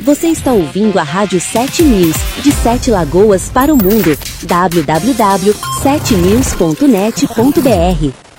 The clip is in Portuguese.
Você está ouvindo a Rádio 7 News, de 7 Lagoas para o mundo. www.7news.net.br